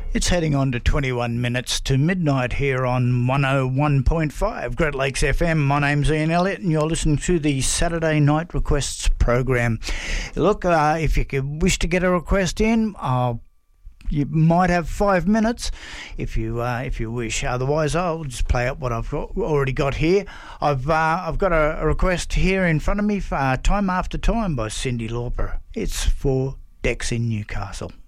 It's heading on to 21 minutes to midnight here on 101.5 Great Lakes FM. My name's Ian Elliott and you're listening to the Saturday Night Requests program. Look, if you wish to get a request in, you might have 5 minutes if you wish. Otherwise, I'll just play up what I've already got here. I've got a request here in front of me for Time After Time by Cyndi Lauper. It's for Dex in Newcastle.